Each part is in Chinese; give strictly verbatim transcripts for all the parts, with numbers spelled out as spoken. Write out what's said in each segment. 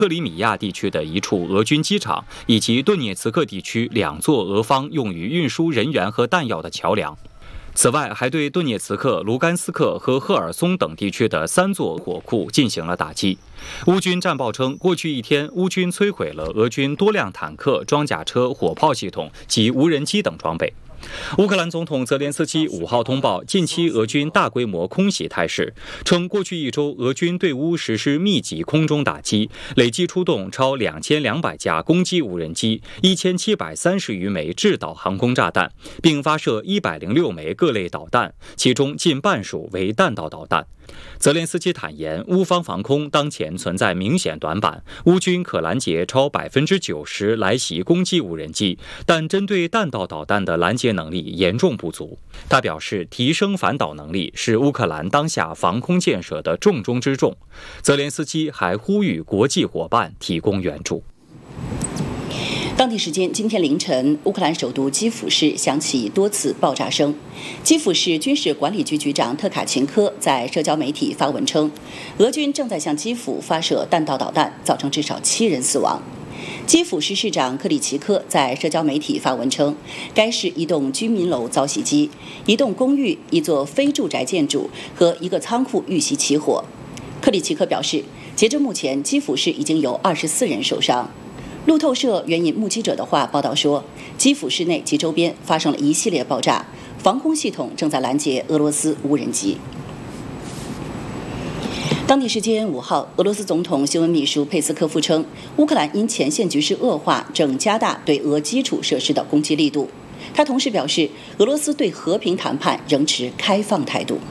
克里米亚地区的一处俄军机场，以及顿涅茨克地区两座俄方用于运输人员和弹药的桥梁。此外，还对顿涅茨克、卢甘斯克和赫尔松等地区的三座火库进行了打击。乌军战报称，过去一天，乌军摧毁了俄军多辆坦克、装甲车、火炮系统及无人机等装备。乌克兰总统泽连斯基五号通报近期俄军大规模空袭态势，称过去一周俄军对乌实施密集空中打击，累计出动超两千两百架攻击无人机、一千七百三十余枚制导航空炸弹，并发射一百零六枚各类导弹，其中近半数为弹道导弹。泽连斯基坦言，乌方防空当前存在明显短板，乌军可拦截超百分之九十来袭攻击无人机，但针对弹道导弹的拦截能力严重不足。他表示，提升反导能力是乌克兰当下防空建设的重中之重。泽连斯基还呼吁国际伙伴提供援助。 当地时间今天凌晨，乌克兰首都基辅市响起多次爆炸声。基辅市军事管理局局长特卡琴科在社交媒体发文称，俄军正在向基辅发射弹道导弹，造成至少七人死亡。基辅市市长克里奇科在社交媒体发文称，该市一栋居民楼遭袭击，一栋公寓、一座非住宅建筑和一个仓库遇袭起火。克里奇科表示，截至目前，基辅市已经有二十四人受伤。路透社援引目击者的话报道说，基辅市内及周边发生了一系列爆炸，防空系统正在拦截俄罗斯无人机。当地时间五号，俄罗斯总统新闻秘书佩斯科夫称，乌克兰因前线局势恶化，正加大对俄基础设施的攻击力度。他同时表示，俄罗斯对和平谈判仍持开放态度。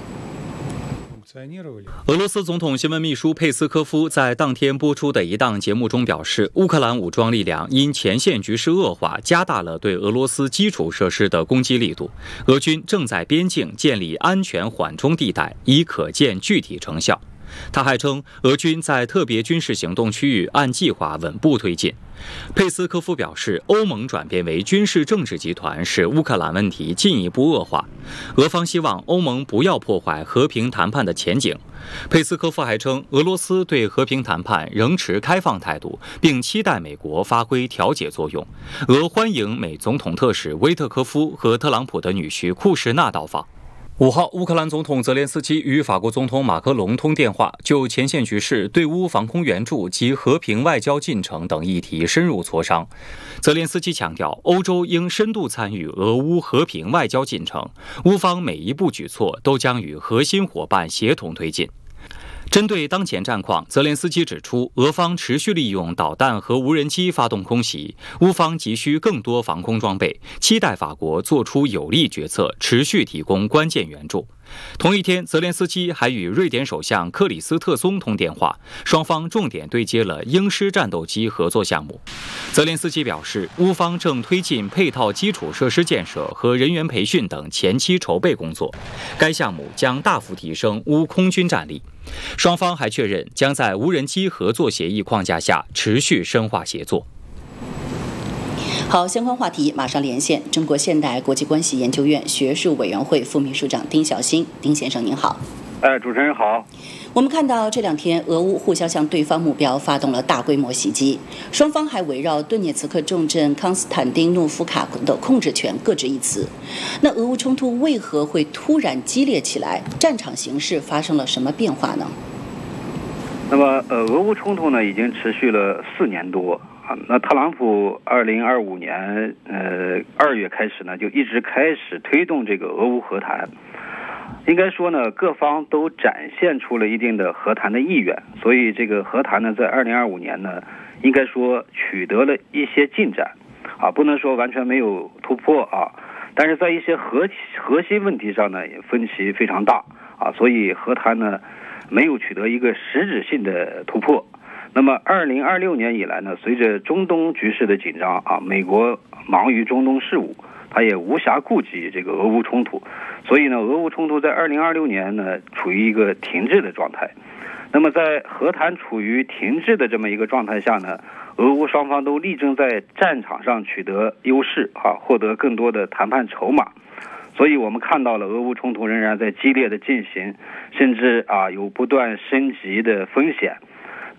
俄罗斯总统新闻秘书佩斯科夫在当天播出的一档节目中表示，乌克兰武装力量因前线局势恶化，加大了对俄罗斯基础设施的攻击力度。俄军正在边境建立安全缓冲地带，已可见具体成效。他还称，俄军在特别军事行动区域按计划稳步推进。佩斯科夫表示，欧盟转变为军事政治集团，使乌克兰问题进一步恶化。俄方希望欧盟不要破坏和平谈判的前景。佩斯科夫还称，俄罗斯对和平谈判仍持开放态度，并期待美国发挥调解作用。俄欢迎美总统特使威特科夫和特朗普的女婿库什纳到访。五号，乌克兰总统泽连斯基与法国总统马克龙通电话，就前线局势、对乌防空援助及和平外交进程等议题深入磋商。泽连斯基强调，欧洲应深度参与俄乌和平外交进程，乌方每一步举措都将与核心伙伴协同推进。针对当前战况，泽连斯基指出，俄方持续利用导弹和无人机发动空袭，乌方急需更多防空装备，期待法国做出有力决策，持续提供关键援助。同一天，泽连斯基还与瑞典首相克里斯特松通电话，双方重点对接了鹰狮战斗机合作项目。泽连斯基表示，乌方正推进配套基础设施建设和人员培训等前期筹备工作，该项目将大幅提升乌空军战力。双方还确认将在无人机合作协议框架下持续深化协作。 好，相关话题马上连线中国现代国际关系研究院学术委员会副秘书长丁晓鑫。丁先生您好。 哎，主持人好。 我们看到这两天俄乌互相向对方目标发动了大规模袭击，双方还围绕顿涅茨克重镇康斯坦丁诺夫卡的控制权各执一词。那俄乌冲突为何会突然激烈起来？战场形势发生了什么变化呢？ 那么，呃，俄乌冲突呢已经持续了四年多啊。那特朗普二零二五年呃二月开始呢，就一直开始推动这个俄乌和谈。应该说呢，各方都展现出了一定的和谈的意愿，所以这个和谈呢，在二零二五年呢，应该说取得了一些进展啊，不能说完全没有突破啊。但是在一些核核心问题上呢，也分歧非常大啊，所以和谈呢没有取得一个实质性的突破。那么二零二六年以来呢，随着中东局势的紧张啊，美国忙于中东事务，他也无暇顾及这个俄乌冲突，所以呢，俄乌冲突在二零二六年呢处于一个停滞的状态。那么在和谈处于停滞的这么一个状态下呢，俄乌双方都力争在战场上取得优势啊，获得更多的谈判筹码。所以我们看到了俄乌冲突仍然在激烈的进行，甚至啊有不断升级的风险。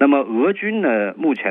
那么俄军呢，目前